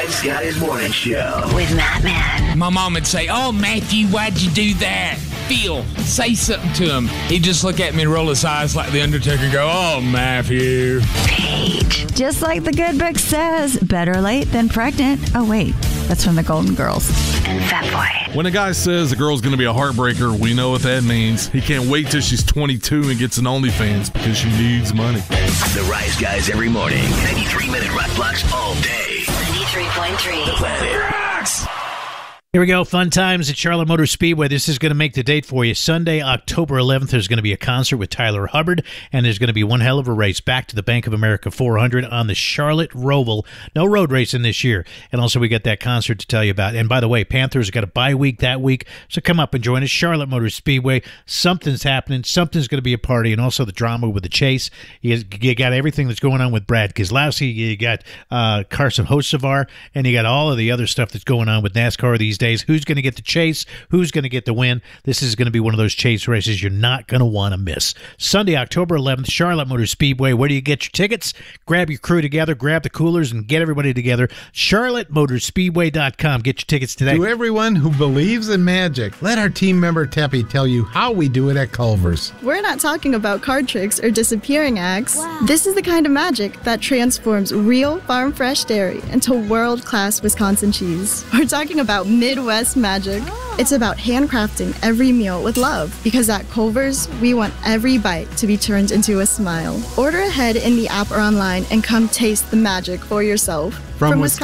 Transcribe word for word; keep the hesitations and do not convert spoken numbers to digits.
Rise Guys Morning Show with Matt Man. My mom would say, "Oh, Matthew, why'd you do that? Phil, say something to him." He'd just look at me and roll his eyes like the Undertaker and go, "Oh, Matthew." Paige. Just like the good book says, better late than pregnant. Oh, wait, that's from the Golden Girls. And Fat Boy. When a guy says a girl's going to be a heartbreaker, we know what that means. He can't wait till she's twenty-two and gets an OnlyFans because she needs money. The Rise Guys every morning. ninety-three minute rock blocks all day. ninety-three point three. The Planet Rocks. Here we go. Fun times at Charlotte Motor Speedway. This is going to make the date for you. Sunday, October eleventh, there's going to be a concert with Tyler Hubbard, and there's going to be one hell of a race back to the Bank of America four hundred on the Charlotte Roval. No road racing this year. And also, we got that concert to tell you about. And by the way, Panthers got a bye week that week, so come up and join us. Charlotte Motor Speedway. Something's happening. Something's going to be a party, and also the drama with the chase. You, you got everything that's going on with Brad Keselowski. You got uh, Carson Hocevar, and you got all of the other stuff that's going on with NASCAR these days. Who's going to get the chase? Who's going to get the win? This is going to be one of those chase races you're not going to want to miss. Sunday, October eleventh, Charlotte Motor Speedway. Where do you get your tickets? Grab your crew together, grab the coolers, and get everybody together. Charlotte Motor Speedway dot com. Get your tickets today. To everyone who believes in magic, let our team member Teppy tell you how we do it at Culver's. We're not talking about card tricks or disappearing acts. Wow. This is the kind of magic that transforms real farm-fresh dairy into world-class Wisconsin cheese. We're talking about Midwest magic. Oh. It's about handcrafting every meal with love, because at Culver's, we want every bite to be turned into a smile. Order ahead in the app or online and come taste the magic for yourself. From, From Wisconsin.